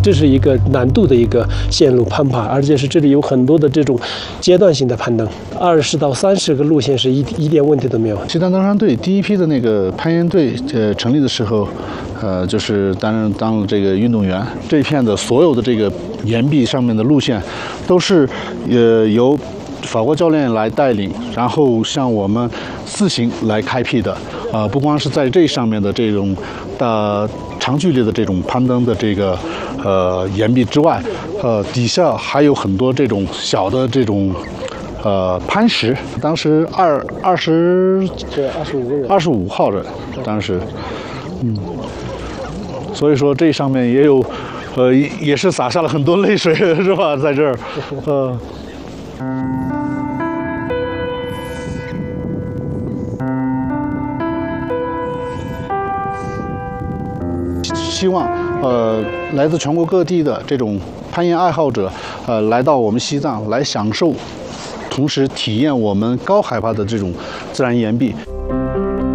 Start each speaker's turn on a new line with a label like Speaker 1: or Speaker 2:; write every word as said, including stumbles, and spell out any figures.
Speaker 1: 这是一个难度的一个线路攀爬，而且是这里有很多的这种阶段性的攀登，二十到三十个路线是一一点问题都没有。
Speaker 2: 西单登山队第一批的那个攀岩队呃成立的时候，呃就是担任当了这个运动员。这一片的所有的这个岩壁上面的路线，都是呃由法国教练来带领，然后向我们自行来开辟的。啊、呃，不光是在这上面的这种呃长距离的这种攀登的这个呃岩壁之外，呃底下还有很多这种小的这种呃攀石。当时二二十
Speaker 1: 对二十五个人，
Speaker 2: 二十五号人，当时，嗯，所以说这上面也有，呃也是洒下了很多泪水，是吧？在这儿，呃。希望呃来自全国各地的这种攀岩爱好者，呃来到我们西藏来享受，同时体验我们高海拔的这种自然岩壁。